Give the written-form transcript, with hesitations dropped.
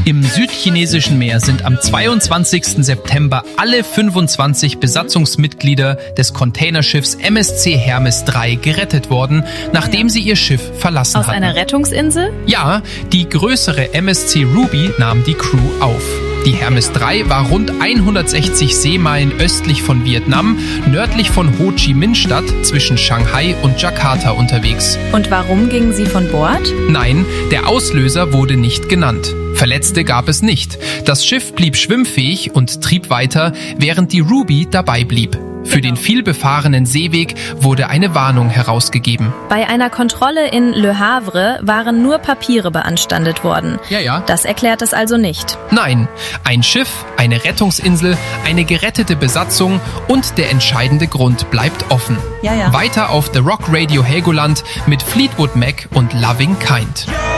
Im südchinesischen Meer sind am 22. September alle 25 Besatzungsmitglieder des Containerschiffs MSC Hermes 3 gerettet worden, nachdem sie ihr Schiff verlassen hatten. Aus einer Rettungsinsel? Ja, die größere MSC Ruby nahm die Crew auf. Die Hermes 3 war rund 160 Seemeilen östlich von Vietnam, nördlich von Ho Chi Minh Stadt zwischen Shanghai und Jakarta unterwegs. Und warum gingen sie von Bord? Nein, der Auslöser wurde nicht genannt. Verletzte gab es nicht. Das Schiff blieb schwimmfähig und trieb weiter, während die Ruby dabei blieb. Für den vielbefahrenen Seeweg wurde eine Warnung herausgegeben. Bei einer Kontrolle in Le Havre waren nur Papiere beanstandet worden. Ja. Das erklärt es also nicht. Nein, ein Schiff, eine Rettungsinsel, eine gerettete Besatzung und der entscheidende Grund bleibt offen. Ja. Weiter auf The Rock Radio Helgoland mit Fleetwood Mac und Loving Kind.